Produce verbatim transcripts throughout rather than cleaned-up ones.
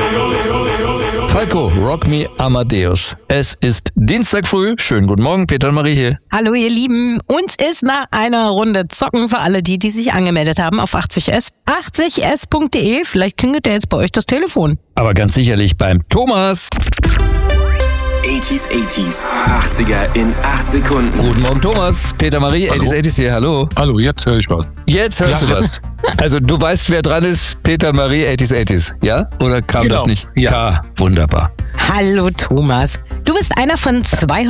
Falco, Rock Me Amadeus. Es ist Dienstag früh. Schönen guten Morgen, Peter und Marie hier. Hallo ihr Lieben. Uns ist nach einer Runde Zocken für alle die, die sich angemeldet haben auf achtzig S. achtzig S punkt de. Vielleicht klingelt ja jetzt bei euch das Telefon. Aber ganz sicherlich beim Thomas. achtziger, achtziger, achtziger in acht Sekunden. Guten Morgen, Thomas. Peter, Marie, Hallo. achtziger, achtziger hier. Hallo. Hallo, jetzt höre ich was. Jetzt hörst Ja. du was. Also du weißt, wer dran ist. Peter, Marie, achtziger, achtziger. Ja? Oder kam Genau. das nicht? Ja. Ja. Wunderbar. Hallo Thomas. Du bist einer von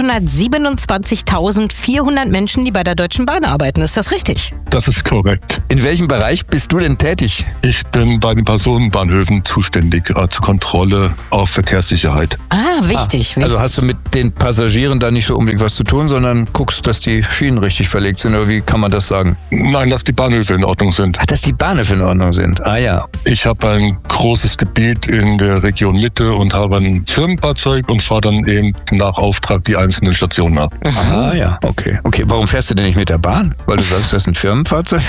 zweihundertsiebenundzwanzigtausendvierhundert Menschen, die bei der Deutschen Bahn arbeiten. Ist das richtig? Das ist korrekt. In welchem Bereich bist du denn tätig? Ich bin bei den Personenbahnhöfen zuständig äh, zur Kontrolle auf Verkehrssicherheit. Ah, wichtig. Ah, also wichtig. hast du mit den Passagieren da nicht so unbedingt was zu tun, sondern guckst, dass die Schienen richtig verlegt sind, oder wie kann man das sagen? Nein, dass die Bahnhöfe in Ordnung sind. Ach, dass die Bahnhöfe in Ordnung sind. Ah ja. Ich habe ein großes Gebiet in der Region Mitte und habe ein Firmenfahrzeug und fahre dann eben nach Auftrag die einzelnen Stationen ab. Ah ja, okay. Okay, warum fährst du denn nicht mit der Bahn? Weil du sagst, das ist ein Firmenfahrzeug?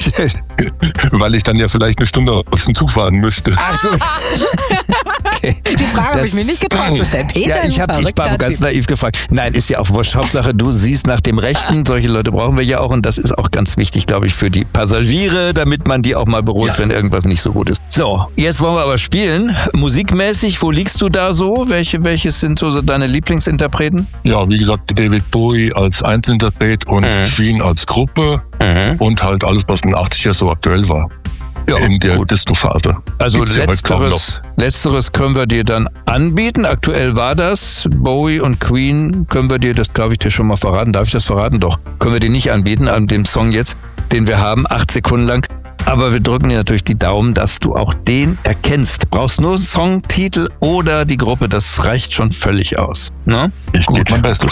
Weil ich dann ja vielleicht eine Stunde aus dem Zug fahren müsste. Ach so. Okay. Die Frage habe Das- ich mir nicht getraut zu stellen. Peter, Ja, ich ein habe ich war verrückter ganz Typ. naiv gefragt. Nein, ist ja auch wurscht. Hauptsache, du siehst nach dem Rechten. Solche Leute brauchen wir ja auch. Und das ist auch ganz wichtig, glaube ich, für die Passagiere, damit man die auch mal beruhigt, Ja. wenn irgendwas nicht so gut ist. So, jetzt wollen wir aber spielen. Musikmäßig, wo liegst du da so? Welche, welches sind so deine Lieblingsinterpreten? Ja, wie gesagt, David Bowie als Einzelinterpret und Mhm. Queen als Gruppe und halt alles, was in den achtziger so aktuell war. Ja, in der gut. Disco-Phase. Also Gibt's ja heute kaum letzteres, letzteres können wir dir dann anbieten. Aktuell war das. Bowie und Queen können wir dir, das darf ich dir schon mal verraten. Darf ich das verraten? Doch. Können wir dir nicht anbieten an dem Song jetzt, den wir haben, acht Sekunden lang. Aber wir drücken dir natürlich die Daumen, dass du auch den erkennst. Brauchst nur Songtitel oder die Gruppe, das reicht schon völlig aus. Ne? Ich gebe mein Bestes.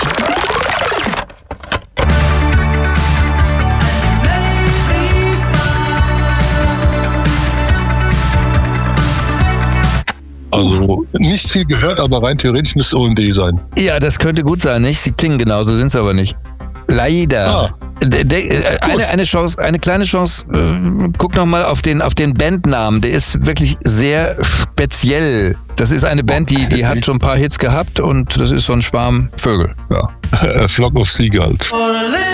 Also nicht viel gehört, aber rein theoretisch müsste O M D sein. Ja, das könnte gut sein, nicht? Sie klingen genauso, sind es aber nicht. Leider. Ah. De, de, äh, eine, eine Chance, eine kleine Chance. Äh, guck noch mal auf den auf den Bandnamen. Der ist wirklich sehr speziell. Das ist eine Band, die die hat schon ein paar Hits gehabt und das ist so ein Schwarm Vögel. Ja. Flock of Seagulls.